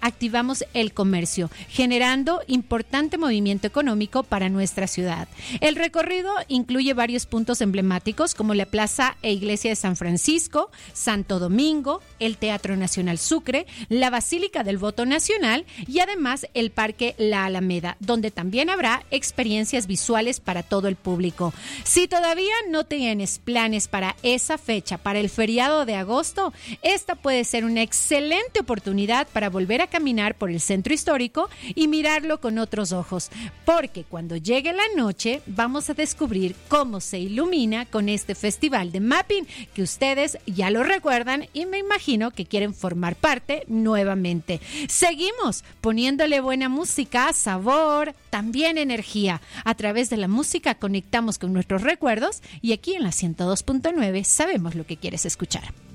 activamos el comercio, generando importante movimiento económico para nuestra ciudad. El recorrido incluye varios puntos emblemáticos como la Plaza e Iglesia de San Francisco, Santo Domingo, el Teatro Nacional Sucre, la Basílica del Voto Nacional y además el Parque La Alameda, donde también habrá experiencias visuales para todo el público. Si todavía no tienes planes para esa fecha, para el feriado de agosto, esta puede ser una excelente oportunidad para volver a caminar por el centro histórico y mirarlo con otros ojos, porque cuando llegue la noche vamos a descubrir cómo se ilumina con este festival de mapping que ustedes ya lo recuerdan y me imagino que quieren formar parte nuevamente. Seguimos poniéndole buena música, sabor, también energía. A través de la música conectamos con nuestros recuerdos y aquí en la 102.9 sabemos lo que quieres escuchar.